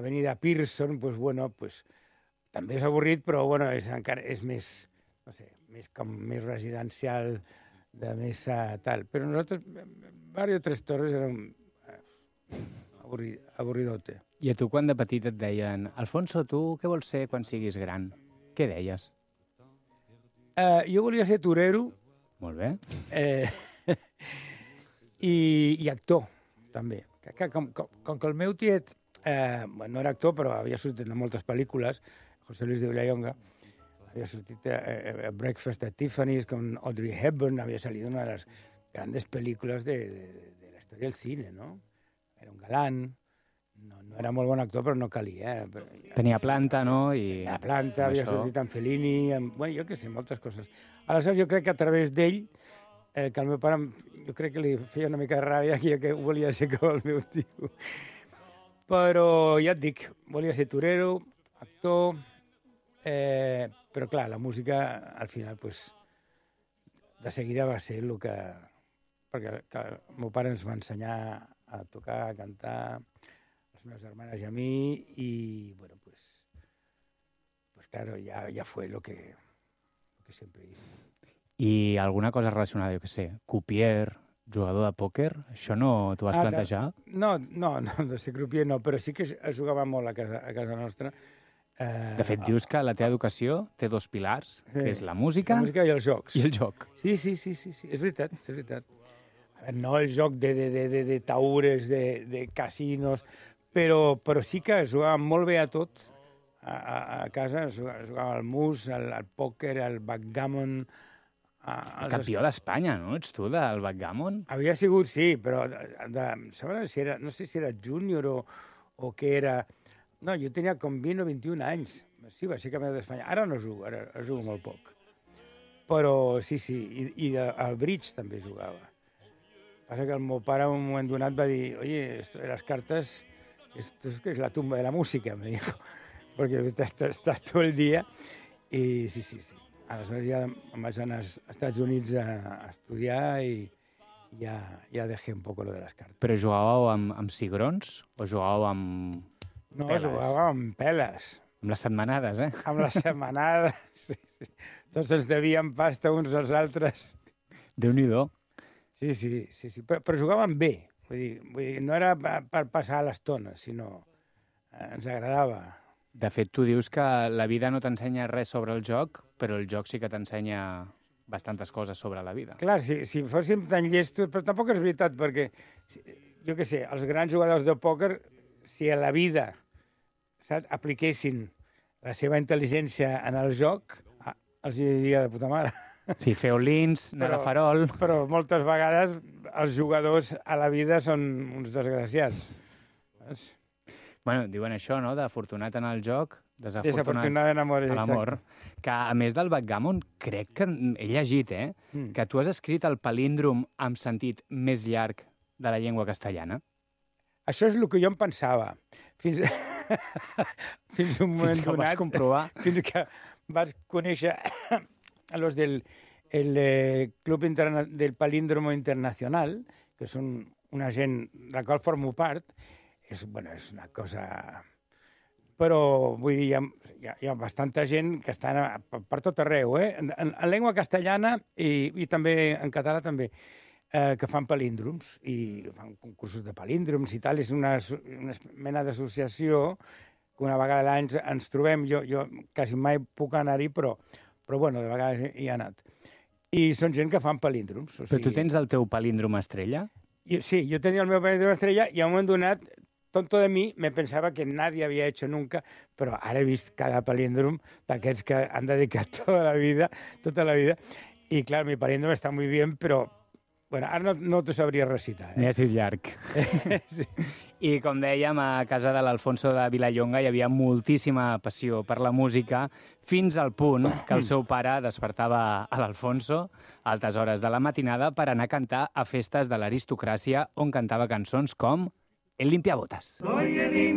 l'Avenida Pearson, doncs, bueno, doncs, també és avorrit, però bueno, és més, no sé, més residencial, de més tal. Però nosaltres, Barrio Tres Torres era avorridote. I a tu quan de petit et deien Alfonso, tu què vols ser quan siguis gran? Què deies? Jo volia ser torero. Molt bé. I actor, també. Com que el meu tiet no era actor, però havia sortit en moltes pel·lícules, José Luis de Vilallonga, había sortit a Breakfast at Tiffany's con Audrey Hepburn, había salido una de las grandes películas de la historia del cine, ¿no? Era un galán, no era molt bon actor, però no calia. Tenia planta, no? Tenia planta, havia sortit amb Fellini, bueno, jo què sé, moltes coses. Aleshores, jo crec que a través d'ell, que el meu pare, jo crec que li feia una mica de ràbia que volia ser com el meu tio. Però ja et dic, volia ser torero, actor, però clar, la música al final, pues, de seguida va ser el que... Perquè el meu pare ens va ensenyar a tocar, a cantar, les meves germanes i a mi, i, bueno, pues claro, ya fue lo que siempre hice. I alguna cosa relacionada, jo què sé, croupier, jugador de pòquer, això no t'ho vas plantejar? No, de ser croupier no, però sí que es jugava molt a casa nostra. De fet, dius que la teva educació té dos pilars, que és la música... La música i els jocs. I el joc. Sí, és veritat, és veritat. A veure, no el joc de taures, de casinos, però sí que es jugava molt bé a tot. A casa es jugava al mus, al pòquer, al backgammon... Campió d'Espanya, no? Ets tu, del backgammon? Havia sigut, sí, però no sé si era júnior o què era... No, jo tenia com 20 o 21 anys. Sí, va ser campió d'Espanya. Ara no jugo, ara jugo molt poc. Però sí, i al bridge també jugava. Passa que el meu pare en un moment donat va dir oye, esto de las cartas, esto es que es la tumba de la música, me dijo. Porque estás todo el día. I sí. Aleshores ja em vaig anar als Estats Units a estudiar i ja dejé un poco lo de les cartes. Però jugàveu amb cigrons o jugàveu amb peles? No, jugàvem amb peles. Amb les setmanades, eh? Amb les setmanades, sí. Tots ens devíem pasta uns als altres. Déu-n'hi-do. Sí. Però jugàvem bé. Vull dir, no era per passar l'estona, sinó ens agradava. De fet, tu dius que la vida no t'ensenya res sobre el joc, però el joc sí que t'ensenya bastantes coses sobre la vida. Clar, si fóssim tan llestos, però tampoc és veritat, perquè, jo què sé, els grans jugadors de pòquer, si a la vida, saps, apliquessin la seva intel·ligència en el joc, els diria de puta mare. Sí, fer all-ins, anar de farol... Però moltes vegades els jugadors a la vida són uns desgraciats. Bueno, diuen això, no?, d'afortunat en el joc, desafortunat en l'amor. Que, a més del backgammon, crec que he llegit, que tu has escrit el palíndrom amb sentit més llarg de la llengua castellana. Això és el que jo em pensava. Fins un moment donat... Fins que ho vas comprovar. Fins que vaig conèixer els del Club del Palíndromo Internacional, que són una gent de la qual formo part. És una cosa... Però, vull dir, hi ha bastanta gent que està per tot arreu, en llengua castellana i també en català també, que fan palíndroms i fan concursos de palíndroms i tal. És una mena d'associació que una vegada a l'any ens trobem. Jo quasi mai puc anar-hi, però bueno, de vegades hi he anat. I són gent que fan palíndroms. Però tu tens el teu palíndrom estrella? Sí, jo tenia el meu palíndrom estrella i a un moment donat, tonto de mi, me pensava que nadie había hecho nunca, però ara he vist cada palíndrom d'aquests que han dedicat tota la vida, i clar, mi palíndrom està muy bien, però bueno, ara no t'ho sabria recitar. N'hi ha 6 llarg. Sí. I com dèiem, a casa de l'Alfonso de Vilallonga hi havia moltíssima passió per la música, fins al punt que el seu pare despertava a l'Alfonso a altes hores de la matinada per anar a cantar a festes de l'aristocràcia on cantava cançons com El limpiabotas. Soy el